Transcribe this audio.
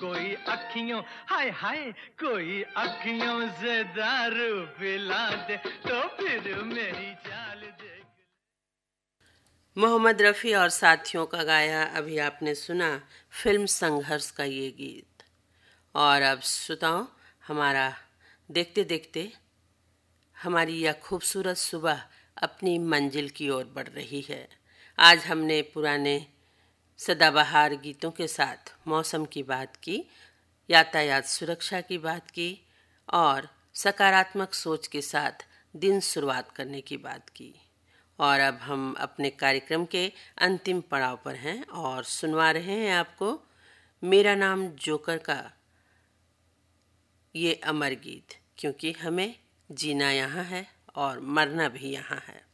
कोई अखियों हाय हाय कोई अखियों से दारू पिला दे तो फिर मेरी चाल देख। मोहम्मद रफ़ी और साथियों का गाया अभी आपने सुना फिल्म संघर्ष का ये गीत। और अब श्रोताओं, हमारा देखते देखते हमारी यह खूबसूरत सुबह अपनी मंजिल की ओर बढ़ रही है। आज हमने पुराने सदाबहार गीतों के साथ मौसम की बात की, यातायात सुरक्षा की बात की और सकारात्मक सोच के साथ दिन शुरुआत करने की बात की। और अब हम अपने कार्यक्रम के अंतिम पड़ाव पर हैं और सुनवा रहे हैं आपको मेरा नाम जोकर का ये अमर गीत, क्योंकि हमें जीना यहाँ है और मरना भी यहाँ है।